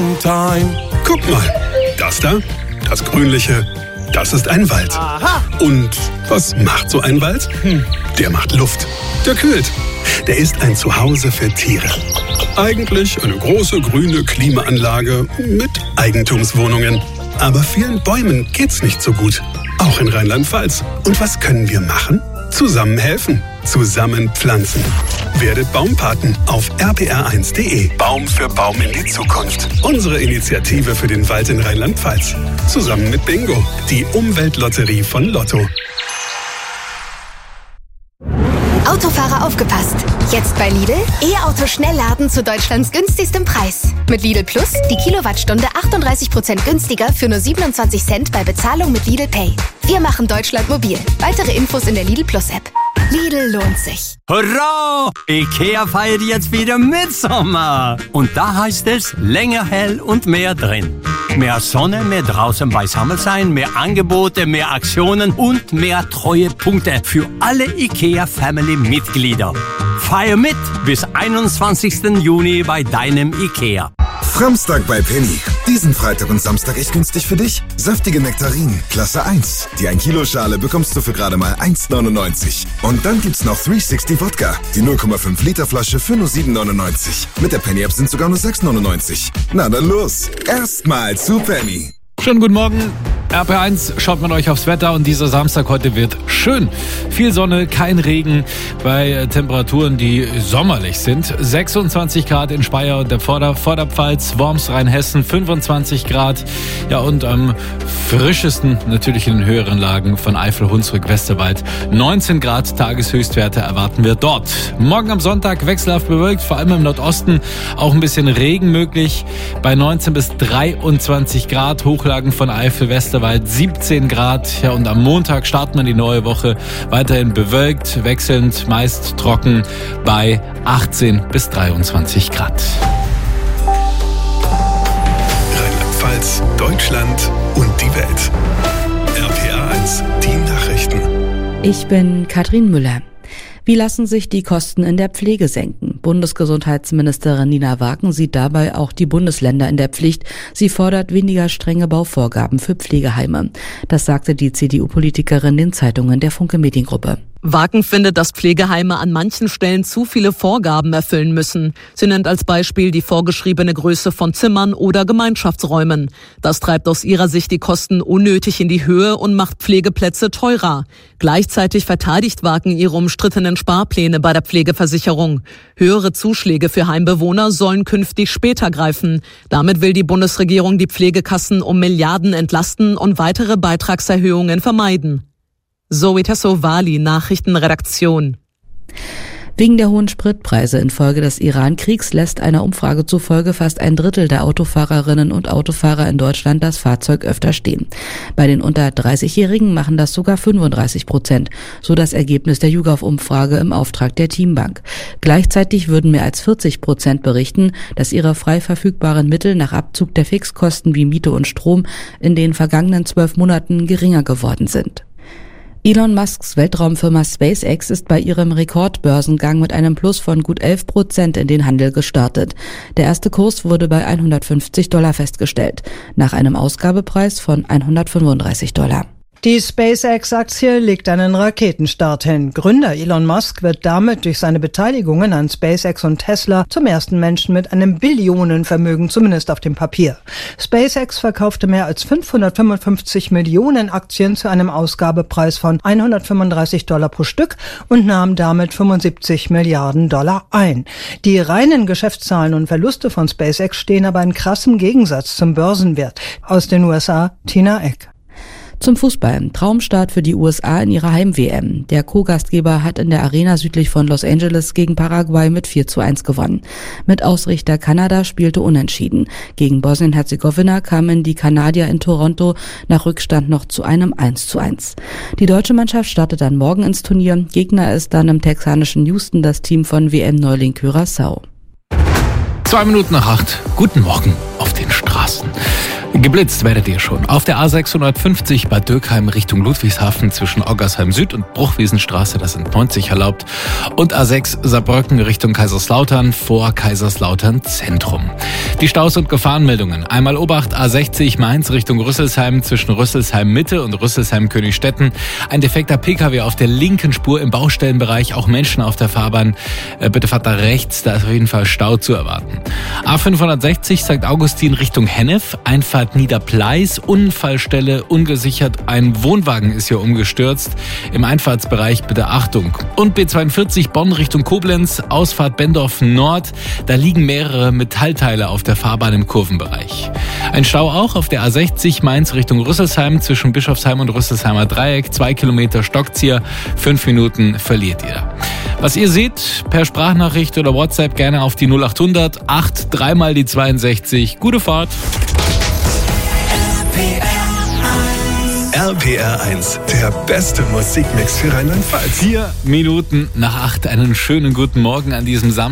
long time. Guck mal, das da, das Grünliche, das ist ein Wald. Aha. Und was macht so ein Wald? Der macht Luft. Der kühlt. Der ist ein Zuhause für Tiere. Eigentlich eine große grüne Klimaanlage mit Eigentumswohnungen. Aber vielen Bäumen geht's nicht so gut. Auch in Rheinland-Pfalz. Und was können wir machen? Zusammen helfen. Zusammen pflanzen. Werdet Baumpaten auf rpr1.de. Baum für Baum in die Zukunft. Unsere Initiative für den Wald in Rheinland-Pfalz. Zusammen mit Bingo, die Umweltlotterie von Lotto. Autofahrer aufgepasst! Jetzt bei Lidl E-Auto Schnellladen zu Deutschlands günstigstem Preis. Mit Lidl Plus die Kilowattstunde 38% günstiger für nur 27 Cent bei Bezahlung mit Lidl Pay. Wir machen Deutschland mobil. Weitere Infos in der Lidl Plus App. Lidl lohnt sich. Hurra! IKEA feiert jetzt wieder Mitsommer. Und da heißt es länger hell und mehr drin. Mehr Sonne, mehr draußen beisammen sein, mehr Angebote, mehr Aktionen und mehr Treuepunkte für alle IKEA-Family-Mitglieder. Feier mit bis 21. Juni bei deinem IKEA. Framstag bei Penny. Diesen Freitag und Samstag echt günstig für dich. Saftige Nektarinen, Klasse 1. Die 1 Kilo Schale bekommst du für gerade mal 1,99. Und dann gibt's noch 360 Wodka. Die 0,5 Liter Flasche für nur 7,99. Mit der Penny-App sind sogar nur 6,99. Na dann los. Erstmal zu Penny. Schönen guten Morgen. RP1 schaut man euch aufs Wetter und dieser Samstag heute wird schön. Viel Sonne, kein Regen bei Temperaturen, die sommerlich sind. 26 Grad in Speyer und der Vorderpfalz, Worms, Rheinhessen 25 Grad. Ja, und am frischesten natürlich in den höheren Lagen von Eifel, Hunsrück, Westerwald. 19 Grad Tageshöchstwerte erwarten wir dort. Morgen am Sonntag wechselhaft bewölkt, vor allem im Nordosten auch ein bisschen Regen möglich. Bei 19 bis 23 Grad, Hochlagen von Eifel, Westerwald 17 Grad. Ja, und am Montag starten wir die neue Woche weiterhin bewölkt, wechselnd, meist trocken bei 18 bis 23 Grad. Rheinland-Pfalz, Deutschland und die Welt. RPR1, die Nachrichten. Ich bin Katrin Müller. Wie lassen sich die Kosten in der Pflege senken? Bundesgesundheitsministerin Nina Wagen sieht dabei auch die Bundesländer in der Pflicht. Sie fordert weniger strenge Bauvorgaben für Pflegeheime. Das sagte die CDU-Politikerin den Zeitungen der Funke Mediengruppe. Wagen findet, dass Pflegeheime an manchen Stellen zu viele Vorgaben erfüllen müssen. Sie nennt als Beispiel die vorgeschriebene Größe von Zimmern oder Gemeinschaftsräumen. Das treibt aus ihrer Sicht die Kosten unnötig in die Höhe und macht Pflegeplätze teurer. Gleichzeitig verteidigt Wagen ihre umstrittenen Sparpläne bei der Pflegeversicherung. Höhere Zuschläge für Heimbewohner sollen künftig später greifen. Damit will die Bundesregierung die Pflegekassen um Milliarden entlasten und weitere Beitragserhöhungen vermeiden. Zoe Tassovali, Nachrichtenredaktion. Wegen der hohen Spritpreise infolge des Iran-Kriegs lässt einer Umfrage zufolge fast ein Drittel der Autofahrerinnen und Autofahrer in Deutschland das Fahrzeug öfter stehen. Bei den unter 30-Jährigen machen das sogar 35%, so das Ergebnis der YouGov-Umfrage im Auftrag der Teambank. Gleichzeitig würden mehr als 40% berichten, dass ihre frei verfügbaren Mittel nach Abzug der Fixkosten wie Miete und Strom in den vergangenen 12 Monaten geringer geworden sind. Elon Musks Weltraumfirma SpaceX ist bei ihrem Rekordbörsengang mit einem Plus von gut 11% in den Handel gestartet. Der erste Kurs wurde bei $150 festgestellt, nach einem Ausgabepreis von $135. Die SpaceX-Aktie legt einen Raketenstart hin. Gründer Elon Musk wird damit durch seine Beteiligungen an SpaceX und Tesla zum ersten Menschen mit einem Billionenvermögen, zumindest auf dem Papier. SpaceX verkaufte mehr als 555 Millionen Aktien zu einem Ausgabepreis von $135 pro Stück und nahm damit $75 Milliarden ein. Die reinen Geschäftszahlen und Verluste von SpaceX stehen aber in krassem Gegensatz zum Börsenwert. Aus den USA, Tina Eck. Zum Fußball. Traumstart für die USA in ihrer Heim-WM. Der Co-Gastgeber hat in der Arena südlich von Los Angeles gegen Paraguay mit 4:1 gewonnen. Mit Ausrichter Kanada spielte unentschieden. Gegen Bosnien-Herzegowina kamen die Kanadier in Toronto nach Rückstand noch zu einem 1:1. Die deutsche Mannschaft startet dann morgen ins Turnier. Gegner ist dann im texanischen Houston das Team von WM-Neuling Curaçao. 7:02. Guten Morgen auf den Straßen. Geblitzt werdet ihr schon. Auf der A650 bei Dürkheim Richtung Ludwigshafen zwischen Oggersheim Süd und Bruchwiesenstraße, das sind 90 erlaubt. Und A6 Saarbrücken Richtung Kaiserslautern vor Kaiserslautern Zentrum. Die Staus und Gefahrenmeldungen. Einmal Obacht A60 Mainz Richtung Rüsselsheim zwischen Rüsselsheim Mitte und Rüsselsheim Königstetten. Ein defekter Pkw auf der linken Spur im Baustellenbereich, auch Menschen auf der Fahrbahn. Bitte fahrt da rechts, da ist auf jeden Fall Stau zu erwarten. A560 St. Augustin Richtung Hennef, Einfahrt Niederpleis, Unfallstelle ungesichert, ein Wohnwagen ist hier umgestürzt. Im Einfahrtsbereich bitte Achtung. Und B42 Bonn Richtung Koblenz, Ausfahrt Bendorf Nord, da liegen mehrere Metallteile auf der Fahrbahn im Kurvenbereich. Ein Stau auch auf der A60 Mainz Richtung Rüsselsheim zwischen Bischofsheim und Rüsselsheimer Dreieck, 2 Kilometer Stockzieher, 5 Minuten verliert ihr. Was ihr seht, per Sprachnachricht oder WhatsApp gerne auf die 0800 8 3 mal die 62. Gute Fahrt! RPR 1, der beste Musikmix für Rheinland-Pfalz. 4 Minuten nach 8, einen schönen guten Morgen an diesem Samstag.